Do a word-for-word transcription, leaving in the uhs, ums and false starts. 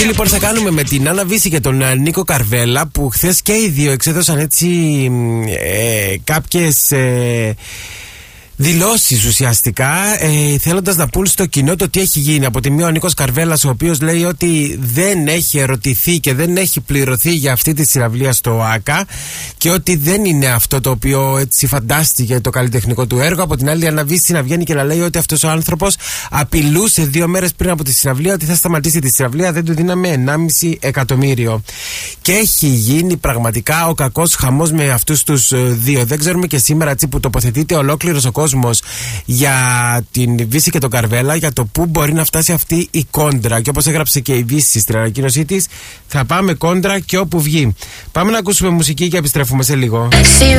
Τι λοιπόν θα κάνουμε με την Άννα Βύση και τον Νίκο Καρβέλα, που χθες και οι δύο εξέδωσαν έτσι ε, κάποιες ε, δηλώσεις ουσιαστικά, ε, θέλοντας να πούν στο κοινό το τι έχει γίνει. Από τη μία ο Νίκος Καρβέλας, ο οποίος λέει ότι δεν έχει ερωτηθεί και δεν έχει πληρωθεί για αυτή τη συναυλία στο ΆΚΑ και ότι δεν είναι αυτό το οποίο έτσι φαντάστηκε το καλλιτεχνικό του έργο. Από την άλλη, η Άννα Βύση να βγαίνει και να λέει ότι αυτός ο άνθρωπος απειλούσε δύο μέρες πριν από τη συναυλία ότι θα σταματήσει τη συναυλία, δεν του δίναμε ενάμιση εκατομμύριο. Και έχει γίνει πραγματικά ο κακός χαμός με αυτούς τους δύο. Δεν ξέρουμε και σήμερα έτσι που τοποθετείται ολόκληρος ο κόσμος για την Βύση και τον Καρβέλα, για το πού μπορεί να φτάσει αυτή η κόντρα. Και όπως έγραψε και η Βύση στην ανακοίνωσή της, θα πάμε κόντρα και όπου βγει. Πάμε να ακούσουμε μουσική και επιστρέφουμε σε λίγο. See